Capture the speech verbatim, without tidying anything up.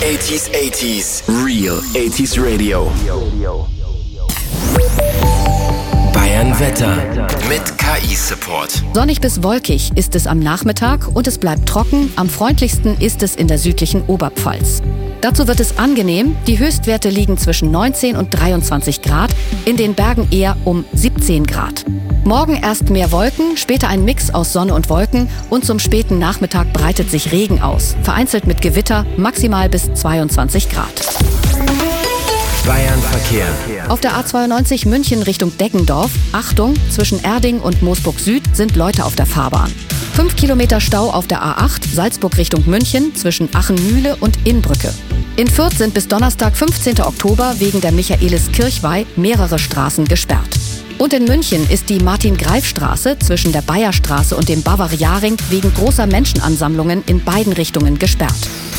achtziger, achtziger, Real achtziger Radio. Bayern Wetter mit K I-Support. Sonnig bis wolkig ist es am Nachmittag und es bleibt trocken. Am freundlichsten ist es in der südlichen Oberpfalz. Dazu wird es angenehm. Die Höchstwerte liegen zwischen neunzehn und dreiundzwanzig Grad, in den Bergen eher um siebzehn Grad. Morgen erst mehr Wolken, später ein Mix aus Sonne und Wolken und zum späten Nachmittag breitet sich Regen aus. Vereinzelt mit Gewitter, maximal bis zweiundzwanzig Grad. Bayern Verkehr. Auf der A zweiundneunzig München Richtung Deggendorf, Achtung, zwischen Erding und Moosburg Süd sind Leute auf der Fahrbahn. Fünf Kilometer Stau auf der A acht, Salzburg Richtung München, zwischen Achenmühle und Innbrücke. In Fürth sind bis Donnerstag, fünfzehnten Oktober, wegen der Michaelis-Kirchweih mehrere Straßen gesperrt. Und in München ist die Martin-Greif-Straße zwischen der Bayerstraße und dem Bavariaring wegen großer Menschenansammlungen in beiden Richtungen gesperrt.